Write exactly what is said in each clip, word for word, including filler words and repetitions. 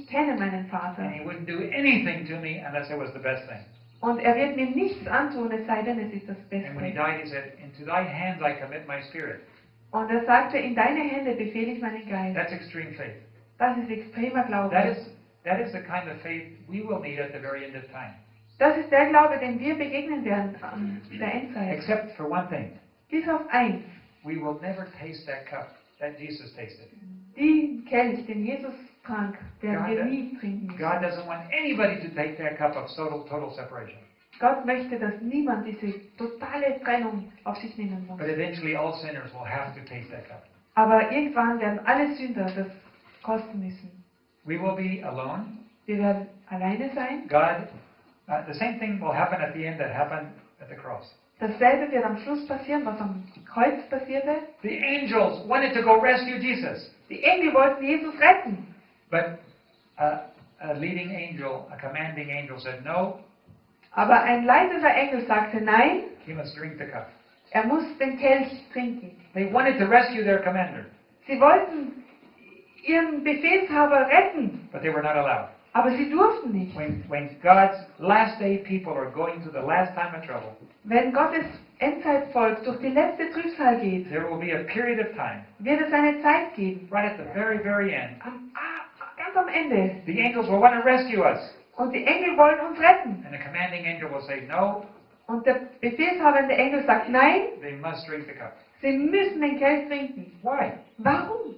kenne meinen Vater. And he wouldn't do anything to me unless it was the best thing. Und er wird mir nichts antun, es sei denn, es ist das And when he Beste. died, he said, into thy hands I commit my spirit. Und er sagte, in deine Hände befehle ich meinen Geist. That's extreme faith. Das ist extremer Glaube. That is, that is the kind of faith we will need at the very end of time. Das ist der Glaube, den wir begegnen werden an der Endzeit. Except for one thing. Bis auf eins. We will never taste that cup that Jesus tasted. Den Kelch, den Jesus trank, werden God, wir nie trinken. God doesn't want anybody to take that cup of total, total separation. Gott möchte, dass niemand diese totale Trennung auf sich nehmen muss. But eventually all sinners will have to taste that cup. Aber irgendwann werden alle Sünder das kosten müssen. We will be alone. Wir werden alleine sein. God, uh, the same thing will happen at the end that happened at the cross. Dasselbe wird am Schluss passieren, was am Kreuz passierte. The angels wanted to go rescue Jesus. Die Engel wollten Jesus retten. But uh, a leading angel, a commanding angel said, no, Aber ein leitender Engel sagte, nein, he must drink the cup. er muss den Kelch trinken. They wanted to rescue their commander, Sie wollten ihren Befehlshaber retten, but they were not allowed. aber sie durften nicht. When, when God's last day people are going through the last time of trouble, Wenn Gottes Endzeitvolk durch die letzte Trübsal geht, there will be a period of time, wird es eine Zeit geben, right at the very, very end. am, ah, ganz am Ende. The angels will want to rescue us. Und die Engel wollen uns retten. And the commanding angel will say, no, Und der befehlshabende Engel sagt, nein, they must drink the cup. sie müssen den Kelch trinken. Why? Warum?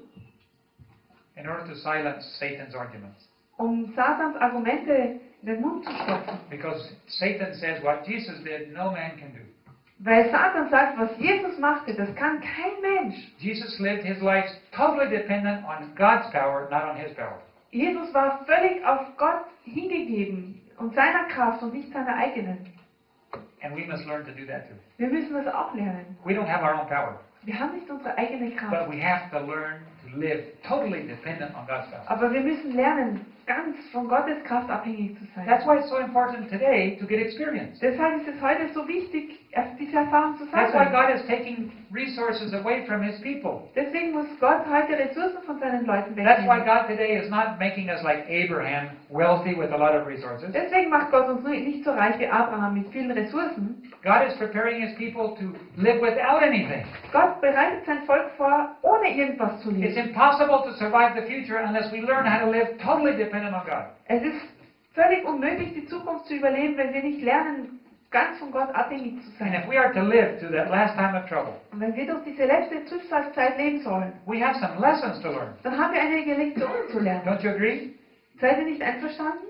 In order to silence Satan's arguments. Um Satans Argumente in den Mund zu stopfen. Because Satan says what Jesus did, no man can do. Weil Satan sagt, was Jesus machte, das kann kein Mensch. Jesus lived his life totally dependent on God's power, not on his power. Jesus war völlig auf Gott hingegeben und seiner Kraft und nicht seiner eigenen. And we must learn to do that too. Wir müssen das auch lernen. We don't have our own power, Wir haben nicht unsere eigene but Kraft. we have to learn to live totally dependent on God's power. Aber wir müssen lernen, ganz von Gottes Kraft abhängig zu sein. That's why it's so important today to get experience. Deshalb ist es heute so wichtig, diese Erfahrung zu That's why sammeln. God is taking resources away from his people. Deswegen muss Gott heute Ressourcen von seinen Leuten That's why wegnehmen. God today is not making us like Abraham, wealthy with a lot of resources. Deswegen macht Gott uns nicht so reich wie Abraham mit vielen Ressourcen. God is preparing his people to live without anything. Gott bereitet sein Volk vor, ohne irgendwas zu It's leben. impossible to survive the future unless we learn how to live totally dependent on God. Es ist völlig unmöglich, die Zukunft zu überleben, wenn wir nicht lernen, ganz von Gott abhängig zu And sein. if we are to live through that last time of trouble, Und wenn wir durch diese letzte Trübsalzeit leben sollen, we have some lessons to learn. dann haben wir einige Lektionen zu lernen. Don't you agree? Seid ihr nicht einverstanden?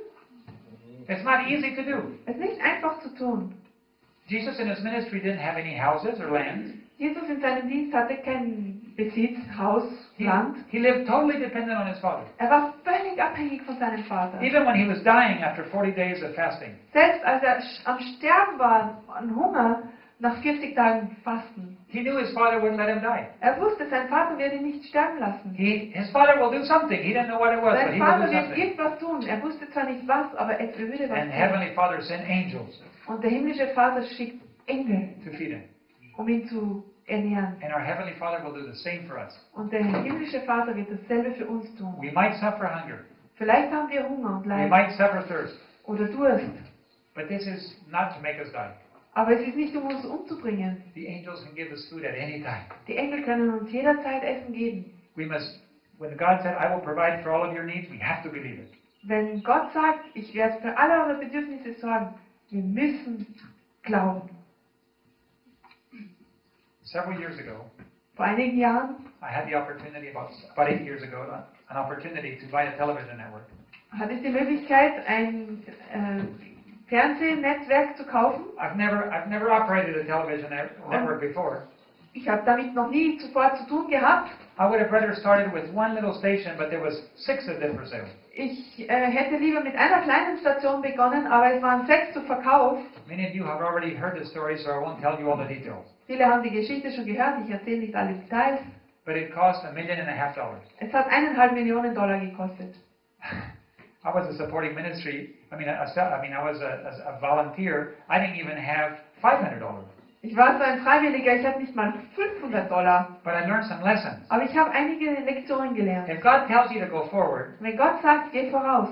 It's not easy to do. Es ist nicht einfach zu tun. Jesus in his ministry didn't have any houses or land. Jesus in seinem Dienst hatte keinen Besitz, Haus, He, Land. he lived totally dependent on his Father. Er war völlig abhängig von seinem Vater. Even when he was dying after forty days of fasting, Selbst als er sch- am Sterben war, an Hunger, nach vierzig Tagen Fasten. he knew his Father wouldn't let him die. Er wusste, sein Vater würde ihn nicht sterben lassen. He, his Father will do something. He didn't know what it was, but Sein he will Vater do wird something. irgendwas tun. Er wusste zwar nicht was, aber er würde was And tun. Heavenly Father sent angels Und der himmlische Vater schickt Engel, to feed him. um ihn zu ernähren. And our Heavenly Father will do the same for us. Und der himmlische Vater wird dasselbe für uns tun. We might suffer hunger. Vielleicht haben wir Hunger und We Leid might suffer thirst. oder Durst. But this is not to make us die. Aber es ist nicht, um uns umzubringen. The angels can give us food at any time. Die Engel können uns jederzeit Essen geben. We must, when God said, I will provide for all of your needs, we have to believe it. Wenn Gott sagt, ich werde für alle eure Bedürfnisse sorgen, wir müssen glauben. Several years ago, Vor einigen Jahren I had the opportunity, about, about eight years ago, an opportunity to buy a television network. hatte ich die Möglichkeit, ein äh, Fernsehnetzwerk zu kaufen. I've never, I've never operated a television net- network before. Ich habe damit noch nie zuvor zu tun gehabt. I would have rather started with one little station, but there was six of them for sale. Ich äh, hätte lieber mit einer kleinen Station begonnen, aber es waren sechs zu Verkauf. Many of you have already heard the story, so I won't tell you all the details. Viele haben die Geschichte schon gehört, ich erzähle nicht alle Details. But it cost a million and a half dollars. Es hat eineinhalb Millionen Dollar gekostet. I was a supporting ministry. I mean, a, a, I mean, I was a, a volunteer. I didn't even have five hundred dollars. Ich war so ein Freiwilliger, ich hatte nicht mal fünfhundert Dollar. But I learned some lessons. Aber ich habe einige Lektionen gelernt. If God tells you to go forward, Wenn Gott sagt, geh voraus,